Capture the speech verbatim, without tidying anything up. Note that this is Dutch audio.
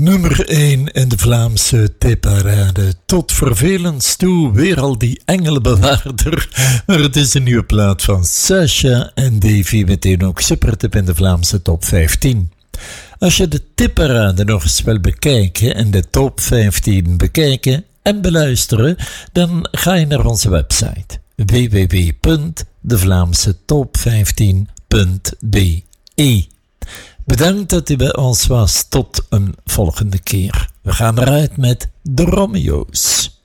Nummer één in de Vlaamse tipparade. Tot vervelens toe weer al die engelenbewaarder. Maar het is een nieuwe plaat van Sasha en Davy, meteen ook supertip in de Vlaamse top vijftien. Als je de tipparade nog eens wil bekijken en de top vijftien bekijken en beluisteren, dan ga je naar onze website w w w punt de vlaamse top vijftien punt b e. Bedankt dat u bij ons was. Tot een volgende keer. We gaan eruit met de Romeo's.